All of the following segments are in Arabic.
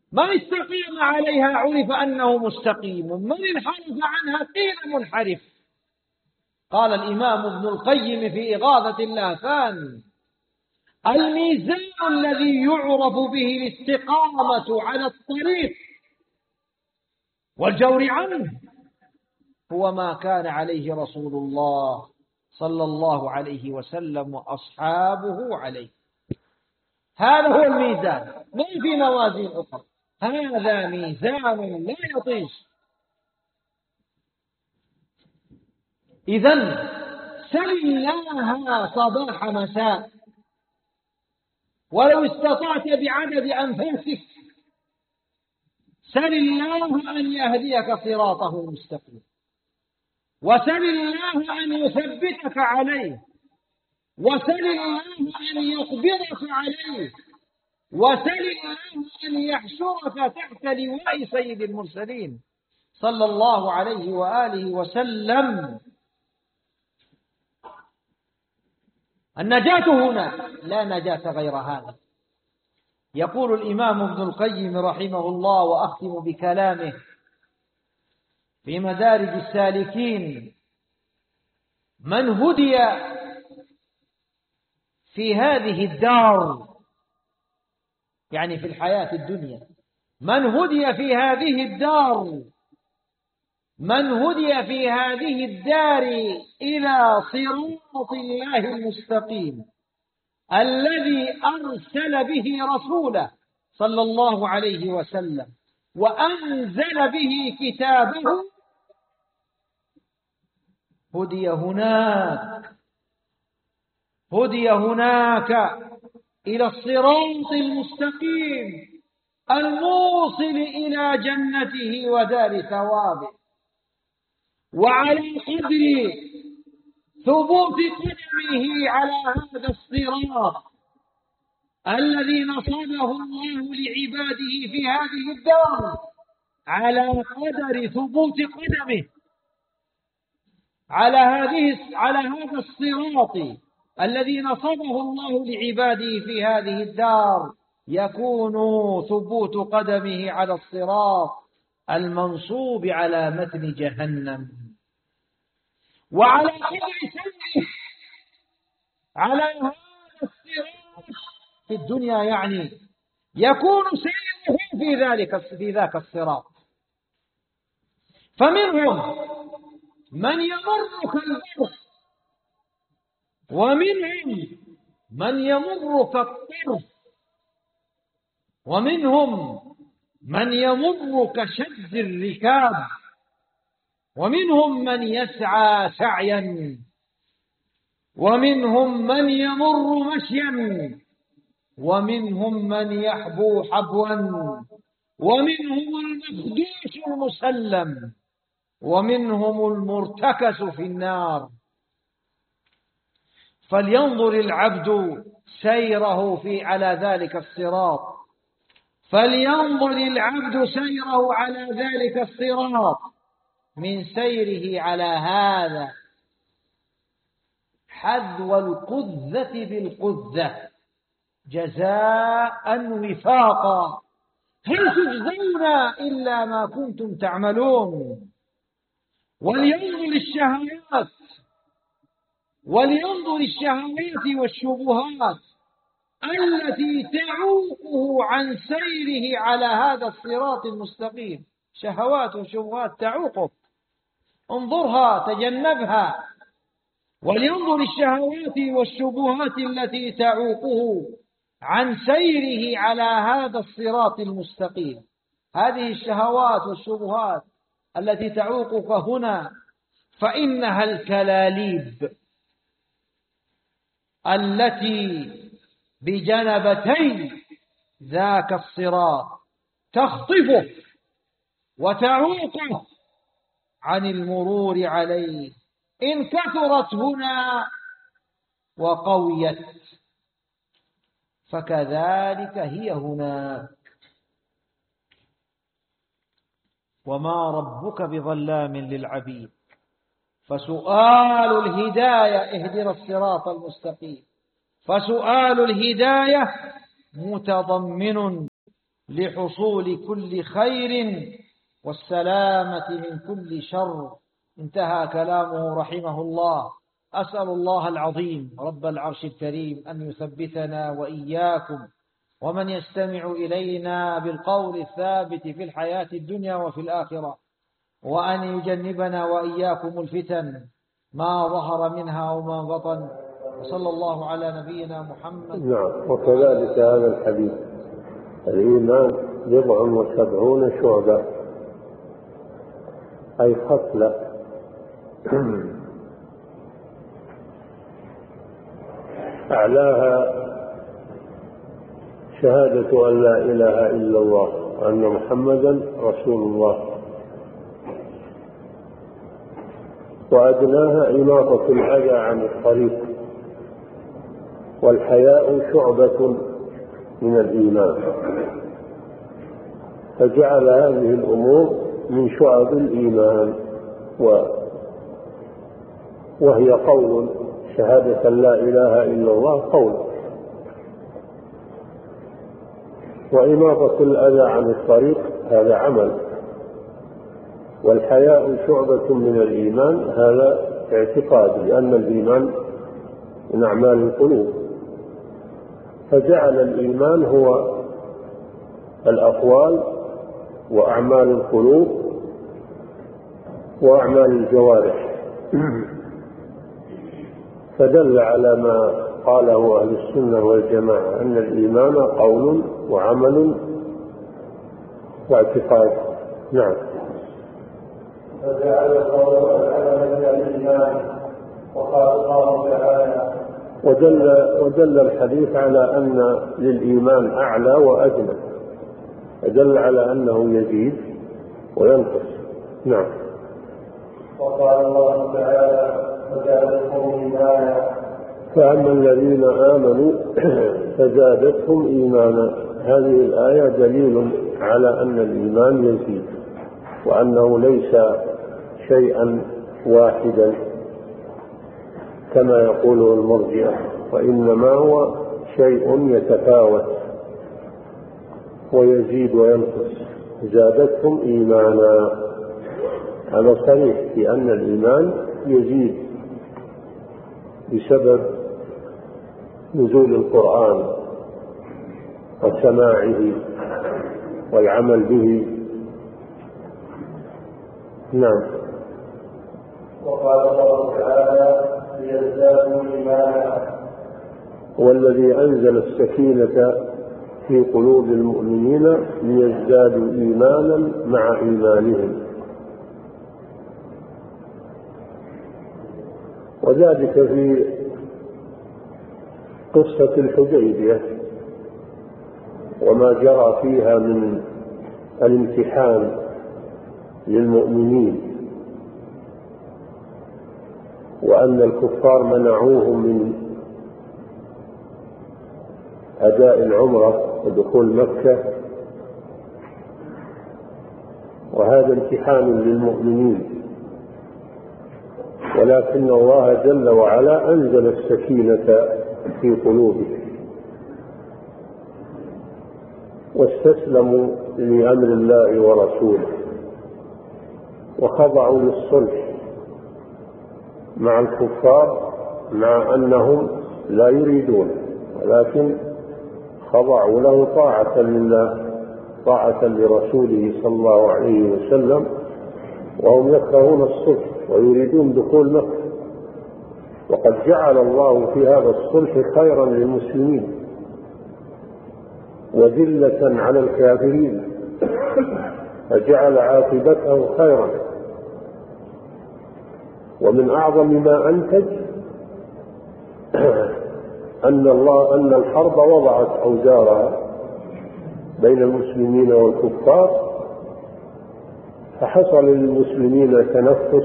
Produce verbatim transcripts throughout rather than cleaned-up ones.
من استقام عليها عرف أنه مستقيم، من انحرف عنها قيل منحرف. قال الإمام ابن القيم في إغاثة اللهفان: الميزان الذي يعرف به الاستقامة على الطريق والجور عنه هو ما كان عليه رسول الله صلى الله عليه وسلم وأصحابه عليه. هذا هو الميزان، ما في موازين أخرى، هذا ميزان لا يطيش. إذن سل الله صباح مساء، ولو استطعت بعدد أنفاسك سل الله أن يهديك صراطه المستقيم، وسل الله أن يثبتك عليه، وسل الله أن يقبضك عليه، وسل الله أن يحشرك تحت لواء سيد المرسلين صلى الله عليه وآله وسلم. النجاة هنا لا نجاة غير هذا. يقول الإمام ابن القيم رحمه الله، وأختم بكلامه في مدارج السالكين: من هدي في هذه الدار، يعني في الحياة الدنيا، من هدي في هذه الدار من هدي في هذه الدار إلى صراط الله المستقيم الذي أرسل به رسوله صلى الله عليه وسلم وأنزل به كتابه، هدي هناك هدي هناك إلى الصراط المستقيم الموصل إلى جنته ودار ثوابه. وعلى قدر ثبوت قدمه على هذا الصراط الذي نصبه الله لعباده في هذه الدار، على قدر ثبوت قدمه على هذه على هذا الصراط الذي نصبه الله لعباده في هذه الدار، يكون ثبوت قدمه على الصراط المنصوب على متن جهنم. وعلى قدر سيره على هذا الصراط في الدنيا، يعني يكون سيره في ذلك في ذاك الصراط. فمنهم من يمر كالبرق، ومنهم من يمر كالطرف، ومنهم من يمر كشد الركاب، ومنهم من يسعى سعيا، ومنهم من يمر مشيا، ومنهم من يحبو حبوا، ومنهم المخدوش المسلم، ومنهم المرتكس في النار. فلينظر العبد سيره في على ذلك الصراط فلينظر العبد سيره على ذلك الصراط من سيره على هذا حذو القذة بالقذة جزاء وفاقا، هل تجزون إلا ما كنتم تعملون. ولينظر الشهوات ولينظر الشهوات والشبهات التي تعوقه عن سيره على هذا الصراط المستقيم. شهوات وشبهات تعوقك، انظرها تجنبها. ولينظر الشهوات والشبهات التي تعوقه عن سيره على هذا الصراط المستقيم. هذه الشهوات والشبهات التي تعوقك هنا فإنها الكلاليب التي بجنبتي ذاك الصراط تخطفه وتعوقه عن المرور عليه إن كثرت هنا وقويت، فكذلك هي هناك. وما ربك بظلام للعبيد. فسؤال الهداية اهدنا الصراط المستقيم، فسؤال الهداية متضمن لحصول كل خير والسلامة من كل شر. انتهى كلامه رحمه الله. أسأل الله العظيم رب العرش الكريم أن يثبتنا وإياكم ومن يستمع إلينا بالقول الثابت في الحياة الدنيا وفي الآخرة، وأن يجنبنا وإياكم الفتن ما ظهر منها وما بطن. وصلى الله على نبينا محمد. نعم. وكذلك هذا الحديث: الإيمان بضع وسبعون شعبة، أي خصلة أعلاها شهادة أن لا إله إلا الله وأن محمدا رسول الله، وأدناها إماطة الأذى عن الطريق، والحياء شعبة من الإيمان. فجعل هذه الأمور من شعب الإيمان، وهي قول شهادة لا إله إلا الله قول، وإماطة الأذى عن الطريق هذا عمل، والحياء شعبة من الإيمان هذا اعتقاد، لأن الإيمان من أعمال القلوب. فجعل الإيمان هو الأقوال وأعمال القلوب وأعمال الجوارح، فدل على ما قاله أهل السنة والجماعة أن الإيمان قول وعمل واعتقاد. نعم. فجعل القول والعمل من الإيمان. وقال الله تعالى: ودل, ودل الحديث على أن للإيمان أعلى وأدنى، فدل على أنه يزيد وينقص. نعم. وقال الله تعالى: فزادتهم إيمانا. فأما الذين آمنوا فزادتهم إيمانا. هذه الآية دليل على أن الإيمان يزيد، وأنه ليس شيئا واحدا كما يقوله المرجئة، وإنما هو شيء يتفاوت ويزيد وينقص. زادتهم إيمانا، هذا صريح في أن الإيمان يزيد بسبب نزول القرآن وسماعه والعمل به. نعم. وقال الله تعالى: ليزدادوا إيمانا. والذي أنزل السكينة في قلوب المؤمنين ليزدادوا إيمانا مع إيمانهم، وذلك في قصة الحديبية وما جرى فيها من الامتحان للمؤمنين، وأن الكفار منعوهم من أداء العمرة ودخول مكة، وهذا امتحان للمؤمنين، ولكن الله جل وعلا أنزل السكينة في قلوبهم واستسلموا لأمر الله ورسوله وخضعوا للصلح مع الكفار، مع أنهم لا يريدون، ولكن خضعوا له طاعة لله طاعة لرسوله صلى الله عليه وسلم، وهم يكرهون الصلح ويريدون دخول مكة. وقد جعل الله في هذا الصلح خيرا للمسلمين وذلة على الكافرين، فجعل عاقبته خيرا. ومن أعظم ما أنتج أن الله أن الحرب وضعت أوزارها بين المسلمين والكفار، فحصل للمسلمين تنفس،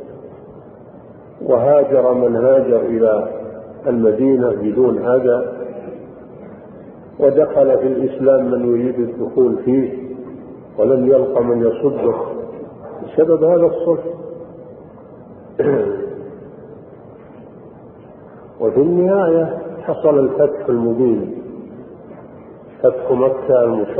وهاجر من هاجر إلى المدينة بدون أذى، ودخل في الإسلام من يريد الدخول فيه ولم يلق من يصده بسبب هذا الصلح. وفي النهاية حصل الفتح المبين، فتح مكة المشرفة